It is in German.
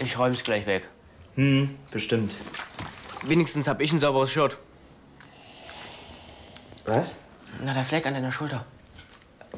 Ich räum's gleich weg. Bestimmt. Wenigstens hab ich ein sauberes Shirt. Was? Na, der Fleck an deiner Schulter.